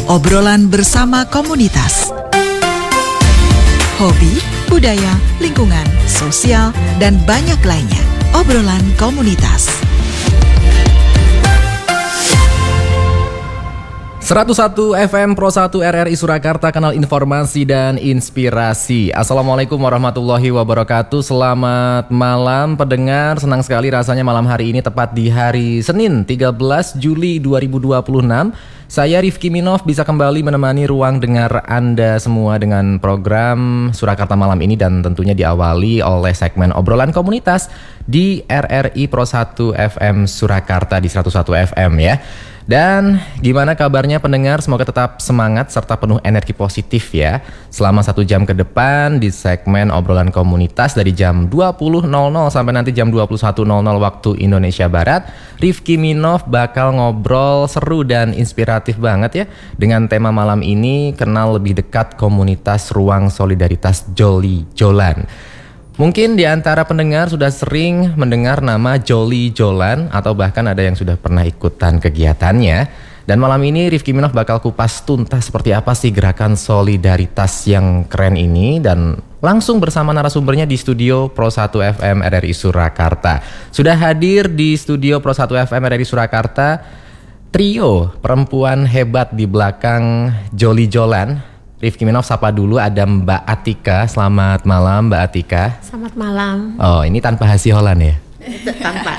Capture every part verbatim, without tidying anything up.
Obrolan bersama komunitas. Hobi, budaya, lingkungan, sosial, dan banyak lainnya. Obrolan komunitas. seratus satu F M Pro satu R R I Surakarta, kanal informasi dan inspirasi. Assalamualaikum warahmatullahi wabarakatuh. Selamat malam pendengar. Senang sekali rasanya malam hari ini tepat di hari Senin tiga belas Juli dua ribu dua puluh enam. Saya Rifki Minov bisa kembali menemani ruang dengar Anda semua dengan program Surakarta malam ini, dan tentunya diawali oleh segmen obrolan komunitas di R R I Pro satu F M Surakarta di seratus satu F M ya. Dan gimana kabarnya pendengar? Semoga tetap semangat serta penuh energi positif ya. Selama satu jam ke depan di segmen obrolan komunitas dari jam dua puluh nol nol sampai nanti jam dua puluh satu nol nol waktu Indonesia Barat, Rifki Minov bakal ngobrol seru dan inspiratif banget ya. Dengan tema malam ini, kenal lebih dekat komunitas Ruang Solidaritas Joli Jolan. Mungkin di antara pendengar sudah sering mendengar nama Joli Jolan atau bahkan ada yang sudah pernah ikutan kegiatannya. Dan malam ini Rifki Minov bakal kupas tuntas seperti apa sih gerakan solidaritas yang keren ini, dan langsung bersama narasumbernya di studio Pro satu F M R R I Surakarta. Sudah hadir di studio Pro satu F M R R I Surakarta trio perempuan hebat di belakang Joli Jolan. Rifki Minov sapa dulu, ada Mbak Atika. Selamat malam Mbak Atika. Selamat malam. Oh, ini tanpa hasiholan ya? Tanpa.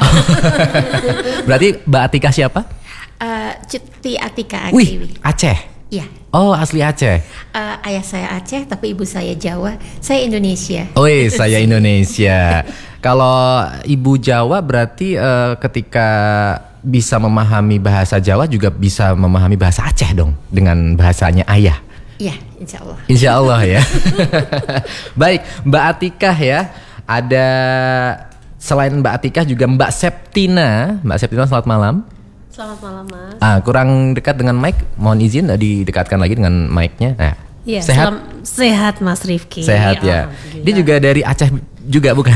Berarti Mbak Atika siapa? Uh, Cuti Atika Aciwi. Wih, Aceh? Iya. Oh, asli Aceh? Uh, ayah saya Aceh, tapi ibu saya Jawa. Saya Indonesia. Oh, saya Indonesia. Kalau ibu Jawa berarti uh, ketika bisa memahami bahasa Jawa juga bisa memahami bahasa Aceh dong, dengan bahasanya ayah? Iya, insya Allah. Insya Allah ya. Baik, Mbak Atika ya. Ada selain Mbak Atika juga Mbak Septina. Mbak Septina, selamat malam. Selamat malam Mas. Ah, kurang dekat dengan mic. Mohon izin didekatkan lagi dengan mic-nya. Nah, ya, sehat. Selam, sehat Mas Rifki. Sehat ya. Dia juga dari Aceh juga bukan?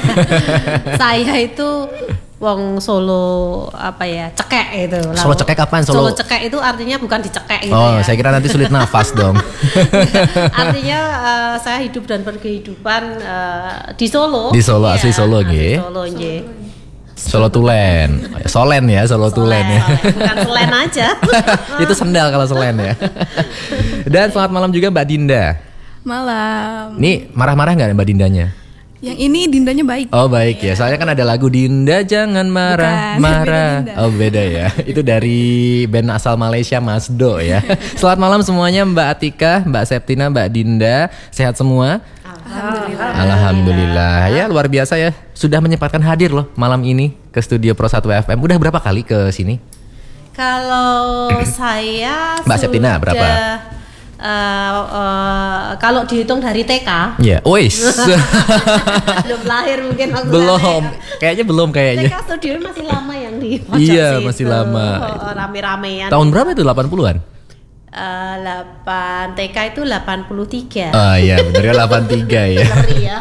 Saya itu wong Solo apa ya, cekek itu. Solo cekek apaan? Solo, Solo cekek itu artinya bukan dicekek gitu. Oh, ya. saya kira nanti sulit nafas dong. Artinya uh, saya hidup dan berkehidupan uh, di Solo. Di Solo, ya, asli Solo nggih. Solo nggih. Solo Tulen. Solen ya, Solo Tulen ya. Bukan Selen aja. Itu sendal kalau Selen ya. Dan selamat malam juga Mbak Dinda. Malam. Nih, marah-marah nggak Mbak Dindanya? Yang ini Dindanya baik. Oh baik ya, soalnya kan ada lagu Dinda Jangan Marah. Bukan, Marah beda Dinda. Oh beda ya. Itu dari band asal Malaysia, Masdo ya. Selamat malam semuanya, Mbak Atika, Mbak Septina, Mbak Dinda. Sehat semua? Alhamdulillah. Alhamdulillah. Ya luar biasa ya, sudah menyempatkan hadir loh malam ini ke studio Pro satu F M. Udah berapa kali ke sini? Kalau saya Mbak Septina sudah, berapa? Uh, uh, kalau dihitung dari T K, Ya, yeah. Ois. belum lahir mungkin waktu Belum, kayaknya belum kayaknya. T K studio masih lama yang di pojok Iya, situ. masih lama. Oh, rame-ramean. Tahun berapa itu? delapan puluhan? Uh, delapan T K itu delapan puluh tiga. Oh iya, benernya delapan puluh tiga ya. Ngeri ya.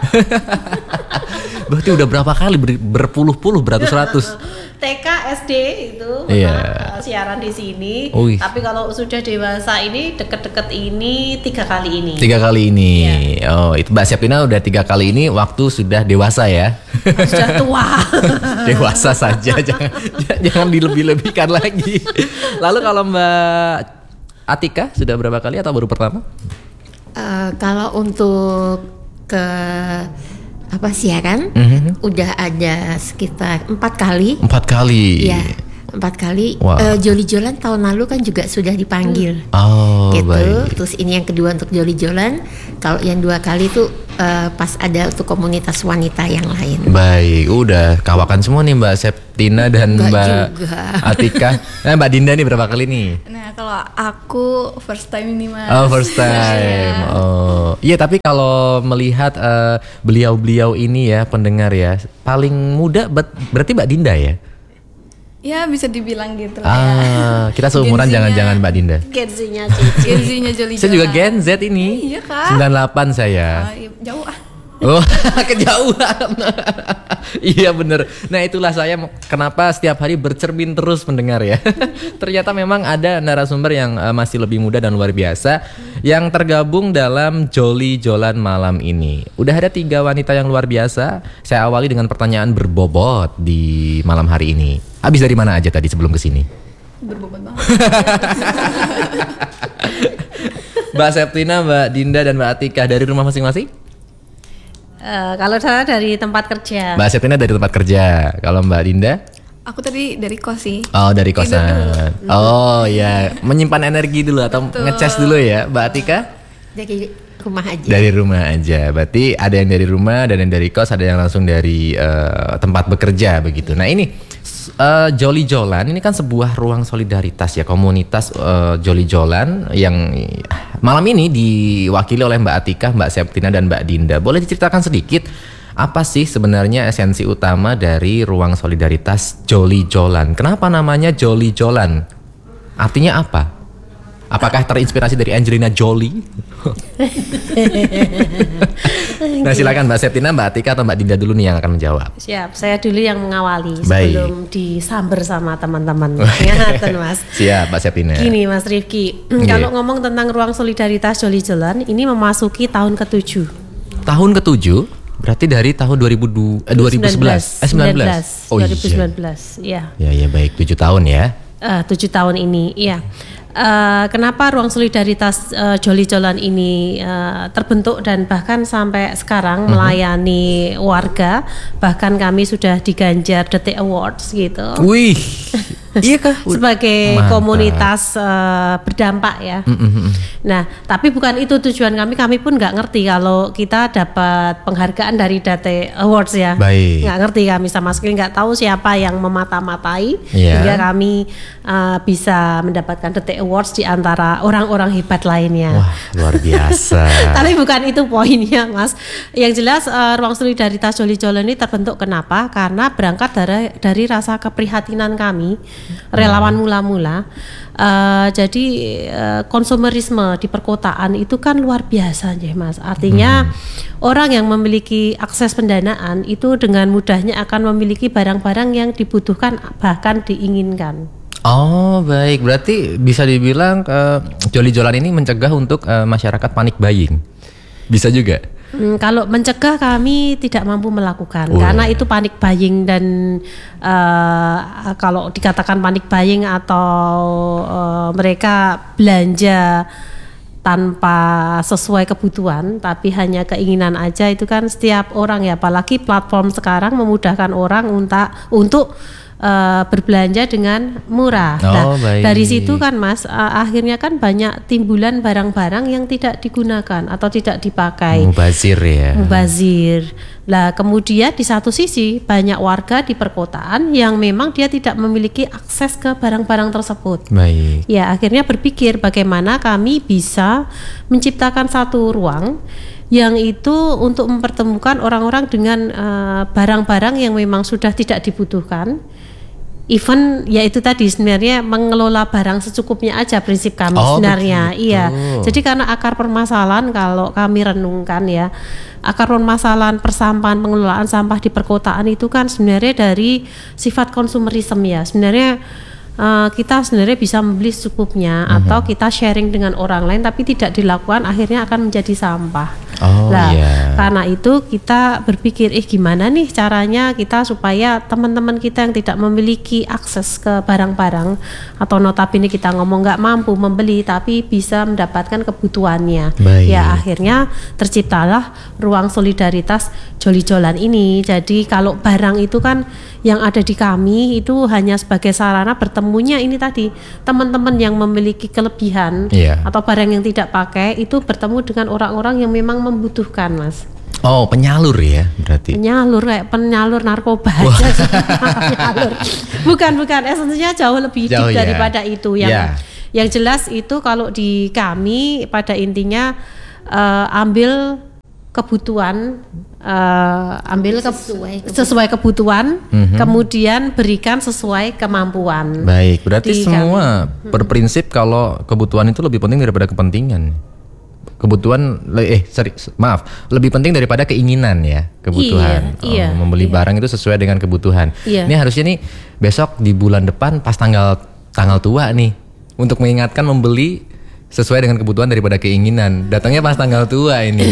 Berarti udah berapa kali ber, berpuluh-puluh, beratus-ratus. T K S D itu Iya. pernah siaran di sini. Ui. Tapi kalau sudah dewasa ini deket-deket ini tiga kali ini. Tiga kali ini. Ya. Oh, itu Mbak Septina udah tiga kali ini waktu sudah dewasa ya. Sudah tua. Dewasa saja, jangan jangan dilebih-lebihkan lagi. Lalu kalau Mbak Atika sudah berapa kali atau baru pertama? Uh, kalau untuk ke apa siaran, Mm-hmm. udah ada sekitar empat kali. Empat kali. Iya, empat kali. Wow. Uh, Joli Jolan tahun lalu kan juga sudah dipanggil. Oh, gitu. baik. Terus ini yang kedua untuk Joli Jolan. Kalau yang dua kali itu uh, pas ada untuk komunitas wanita yang lain. Baik, udah kawakan semua nih Mbak Septina dan Enggak Mbak juga. Atika. Nah, Mbak Dinda nih berapa kali nih? Nah, kalau aku first time ini Mas. Oh, first time. Oh, iya. Tapi kalau melihat uh, beliau-beliau ini ya, pendengar ya, paling muda ber- berarti Mbak Dinda ya? Ya bisa dibilang gitu lah Ah, ya. kita seumuran Gen Z-nya. jangan-jangan Mbak Dinda. Gen Z-nya Cici. Gen Z-nya Joli Saya juga Gen Z ini. Iya kak. sembilan puluh delapan saya. Ah, iya, jauh ah. Oh, kejauhan. Iya bener. Nah itulah saya kenapa setiap hari bercermin terus mendengar ya. Ternyata memang ada narasumber yang uh, masih lebih muda dan luar biasa yang tergabung dalam Jolly Jolan malam ini. Udah ada tiga wanita yang luar biasa. Saya awali dengan pertanyaan berbobot di malam hari ini. Habis dari mana aja tadi sebelum kesini? Berbobot banget. Mbak Septina, Mbak Dinda, dan Mbak Atika dari rumah masing-masing? Uh, kalau saya dari tempat kerja. Mbak Septina dari tempat kerja. Kalau Mbak Dinda? Aku tadi dari kos sih. Oh dari kosan. Oh ya, menyimpan energi dulu atau Betul. ngecas dulu ya, Mbak Atika? Dari rumah aja. Dari rumah aja. Berarti ada yang dari rumah, ada yang dari kos, ada yang langsung dari uh, tempat bekerja begitu. Nah ini uh, Jolly Jolan ini kan sebuah ruang solidaritas ya, komunitas uh, Jolly Jolan yang malam ini diwakili oleh Mbak Atika, Mbak Septina, dan Mbak Dinda. Boleh diceritakan sedikit apa sih sebenarnya esensi utama dari ruang solidaritas Jolly Jolan? Kenapa namanya Jolly Jolan? Artinya apa? Apakah terinspirasi dari Angelina Jolie? Nah silakan Mbak Septina, Mbak Atika, atau Mbak Dinda dulu nih yang akan menjawab. Siap, saya dulu yang mengawali Baik. sebelum disamber sama teman-teman. Ya, Mas. Siap, Mbak Septina. Gini Mas Rifki, Oke. kalau ngomong tentang ruang solidaritas Jolly Jolan, ini memasuki tahun ketujuh. Tahun ketujuh, berarti dari tahun dua ribu dua, eh, dua ribu sebelas, eh sembilan belas. Oh dua ribu sembilan iya. belas, ya. Ya ya baik, tujuh tahun ya. Uh, tujuh tahun ini, iya. Uh, kenapa ruang solidaritas uh, Jolly Jolan ini uh, terbentuk dan bahkan sampai sekarang Uh-huh. melayani warga, bahkan kami sudah diganjar Detik Awards gitu. Wih, iya kah? Sebagai Mantap. komunitas uh, berdampak ya. Mm-mm. Nah, tapi bukan itu tujuan kami. Kami pun nggak ngerti kalau kita dapat penghargaan dari Detik Awards ya. Baik. Nggak ngerti kami sama sekali, nggak tahu siapa yang memata-matai Iya. hingga kami uh, bisa mendapatkan Detik Awards di antara orang-orang hebat lainnya. Wah, luar biasa. Tapi bukan itu poinnya, Mas. Yang jelas uh, ruang solidaritas Jolly Jolan ini terbentuk kenapa? Karena berangkat dari dari rasa keprihatinan kami, relawan mula-mula. Uh, jadi uh, konsumerisme di perkotaan itu kan luar biasa ya, Mas. Artinya hmm. orang yang memiliki akses pendanaan itu dengan mudahnya akan memiliki barang-barang yang dibutuhkan bahkan diinginkan. Oh baik, berarti bisa dibilang uh, Jolly Jolan ini mencegah untuk uh, masyarakat panik buying. Bisa juga. Hmm, kalau mencegah kami tidak mampu melakukan Wah. karena itu panik buying dan uh, kalau dikatakan panik buying atau uh, mereka belanja tanpa sesuai kebutuhan tapi hanya keinginan aja, itu kan setiap orang ya, apalagi platform sekarang memudahkan orang untuk untuk Uh, berbelanja dengan murah. Oh, nah, baik. dari situ kan Mas, uh, akhirnya kan banyak timbulan barang-barang yang tidak digunakan atau tidak dipakai. Mubazir ya. Mubazir. Lah kemudian di satu sisi banyak warga di perkotaan yang memang dia tidak memiliki akses ke barang-barang tersebut. Baik. Ya akhirnya berpikir bagaimana kami bisa menciptakan satu ruang yang itu untuk mempertemukan orang-orang dengan uh, barang-barang yang memang sudah tidak dibutuhkan. Even ya itu tadi sebenarnya mengelola barang secukupnya aja prinsip kami Oh, sebenarnya. begitu. Iya. Jadi karena akar permasalahan kalau kami renungkan ya, akar permasalahan persampahan, pengelolaan sampah di perkotaan itu kan sebenarnya dari sifat konsumerisme ya. Sebenarnya Uh, kita sebenarnya bisa membeli secukupnya uh-huh. atau kita sharing dengan orang lain tapi tidak dilakukan, akhirnya akan menjadi sampah. Oh, nah, yeah. karena itu kita berpikir, eh gimana nih caranya kita supaya teman-teman kita yang tidak memiliki akses ke barang-barang atau notabene kita ngomong nggak mampu membeli tapi bisa mendapatkan kebutuhannya. Baik. Ya akhirnya terciptalah ruang solidaritas Jolly Jolan ini. Jadi kalau barang itu kan yang ada di kami itu hanya sebagai sarana bertemunya ini tadi teman-teman yang memiliki kelebihan Iya. atau barang yang tidak pakai itu bertemu dengan orang-orang yang memang membutuhkan, Mas. Oh penyalur ya berarti. Penyalur kayak penyalur narkoba aja. Penyalur. Bukan bukan esensinya jauh lebih Jauh, deep ya. daripada itu. Yang Ya. yang jelas itu kalau di kami pada intinya uh, ambil kebutuhan, uh, ambil ke, Sesuai kebutuhan. sesuai kebutuhan, Mhm. kemudian berikan sesuai kemampuan. Baik, berarti Di semua berprinsip kalau kebutuhan itu lebih penting daripada kepentingan. kebutuhan eh sorry, maaf lebih penting daripada keinginan ya, kebutuhan. Iya, iya, oh, membeli iya. barang itu sesuai dengan kebutuhan. Iya. Ini harusnya nih besok di bulan depan pas tanggal tanggal tua nih untuk mengingatkan membeli sesuai dengan kebutuhan daripada keinginan. Datangnya pas tanggal tua ini.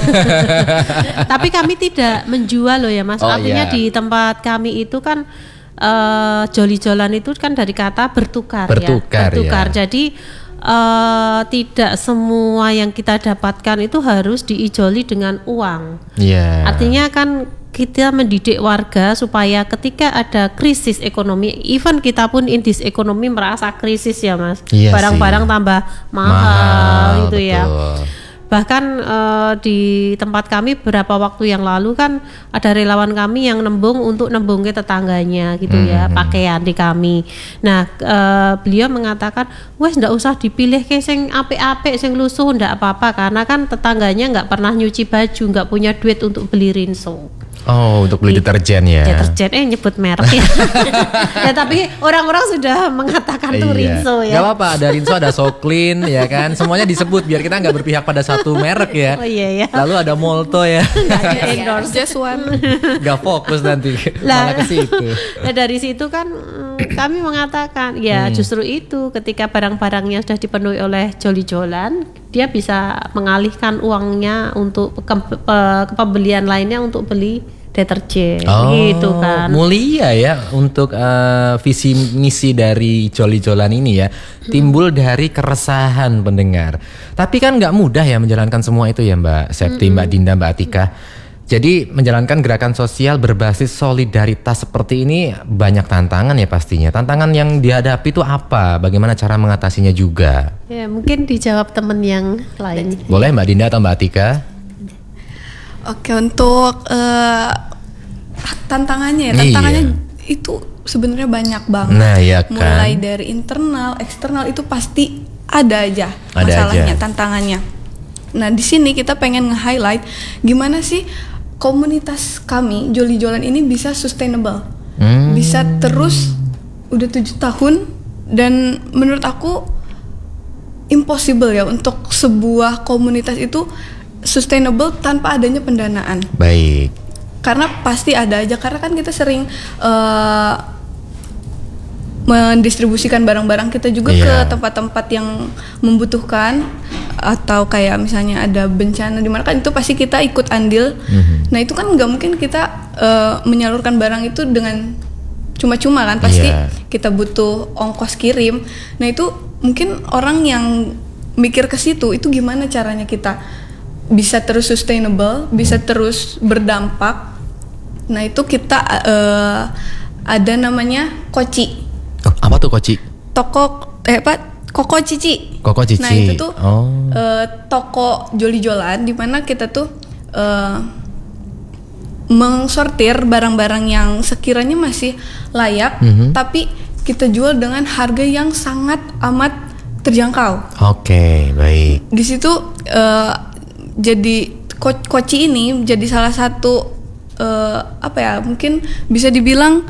Tapi kami tidak menjual loh ya Mas. Oh, Artinya iya. di tempat kami itu kan uh, joli-jolan itu kan dari kata bertukar, Bertukar, ya. Bertukar. ya. Jadi uh, tidak semua yang kita dapatkan itu harus diijoli dengan uang. Iya. Artinya kan kita mendidik warga supaya ketika ada krisis ekonomi, even kita pun in this ekonomi merasa krisis ya Mas. Iya Barang-barang sih. tambah mahal, Mahal, gitu ya. betul. Bahkan eh, di tempat kami beberapa waktu yang lalu kan ada relawan kami yang nembung untuk nembung ke tetangganya gitu ya, Hmm. pakaian di kami. Nah, eh, beliau mengatakan, "Wes ndak usah dipilih ke sing apik-apik, sing lusuh ndak apa-apa karena kan tetangganya nggak pernah nyuci baju, nggak punya duit untuk beli rinso." Oh, untuk beli deterjen ya. Deterjen eh nyebut merek ya. Ya tapi orang-orang sudah mengatakan tuh Iya. rinso ya. Gak apa-apa, ada Rinso, ada Soklin ya kan. Semuanya disebut biar kita nggak berpihak pada satu merek ya. Oh iya ya. Lalu ada Molto ya. Nggak di endorse. Just one. Gak fokus nanti Lah. malah ke situ. Nah dari situ kan mm, kami mengatakan ya Hmm. justru itu ketika barang-barangnya sudah dipenuhi oleh joli-jolan, dia bisa mengalihkan uangnya untuk ke, pe- ke pembelian lainnya untuk beli deterjen gitu kan. Mulia ya untuk eh, visi misi dari joli-jolan ini ya, timbul dari keresahan pendengar. Tapi kan nggak mudah ya menjalankan semua itu ya Mbak Septi, Mbak Dinda, Mbak Atika. Jadi menjalankan gerakan sosial berbasis solidaritas seperti ini banyak tantangan ya pastinya. Tantangan yang dihadapi itu apa? Bagaimana cara mengatasinya juga? Ya mungkin dijawab temen yang lain. Boleh Mbak Dinda atau Mbak Atika? Oke, untuk eh, tantangannya ya, Iya. tantangannya itu sebenarnya banyak banget. Nah, ya kan. Mulai dari internal, eksternal itu pasti ada aja Ada masalahnya, aja. tantangannya. Nah, di sini kita pengen nge-highlight gimana sih komunitas kami joli-jolan ini bisa sustainable, Hmm. bisa terus udah tujuh tahun dan menurut aku impossible ya untuk sebuah komunitas itu sustainable tanpa adanya pendanaan. Baik. Karena pasti ada aja, karena kan kita sering uh, mendistribusikan barang-barang kita juga Iya. ke tempat-tempat yang membutuhkan, atau kayak misalnya ada bencana di mana kan itu pasti kita ikut andil. Mhm. Nah itu kan nggak mungkin kita uh, menyalurkan barang itu dengan cuma-cuma kan, pasti Iya. kita butuh ongkos kirim. Nah itu mungkin orang yang mikir ke situ, itu gimana caranya kita bisa terus sustainable, bisa terus berdampak. Nah itu kita uh, ada namanya Koci, Oh, apa tuh Koci? toko eh apa Koko Cici. Koko Cici. Nah itu tuh Oh. uh, toko joli-jolan di mana kita tuh uh, mengsortir barang-barang yang sekiranya masih layak, Mhm. tapi kita jual dengan harga yang sangat amat terjangkau. Oke, baik. Di situ uh, jadi ko- Koci ini jadi salah satu uh, apa ya, mungkin bisa dibilang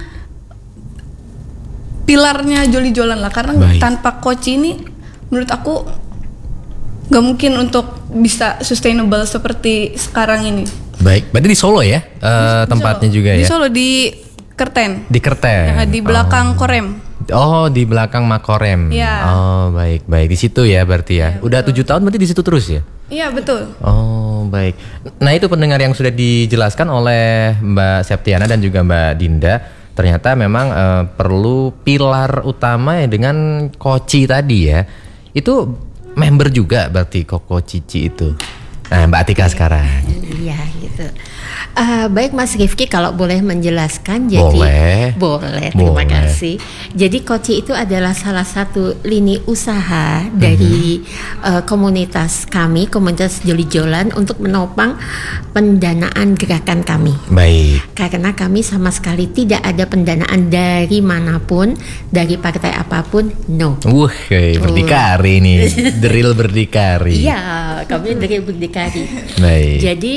pilarnya joli-jolan lah, karena Baik. tanpa Koci ini menurut aku nggak mungkin untuk bisa sustainable seperti sekarang ini. Baik. Berarti di Solo ya? eh, Di tempatnya Solo. juga Di ya? Solo, di Kerten, Di Kerten. ya, di belakang Korem. Oh, di belakang Makorem. Iya. Oh, baik, baik. Di situ ya berarti ya. Udah tujuh tahun berarti di situ terus ya? Iya betul. Oh, baik. Nah, itu pendengar yang sudah dijelaskan oleh Mbak Septiana dan juga Mbak Dinda. Ternyata memang eh, perlu pilar utama ya dengan Koci tadi ya. Itu member juga berarti Koko Cici itu. Nah, Mbak Atika sekarang. Iya gitu. Eh, baik Mas Rifki, kalau boleh menjelaskan, jadi Boleh. boleh, terima Boleh. kasih. Jadi Koci itu adalah salah satu lini usaha dari eh, komunitas kami, komunitas joli-jolan, untuk menopang pendanaan gerakan kami. Baik. Karena kami sama sekali tidak ada pendanaan dari manapun, dari partai apapun, no. Wuh, kayak berdikari nih. Drill berdikari. Iya, kami dari berdikari. Baik. Jadi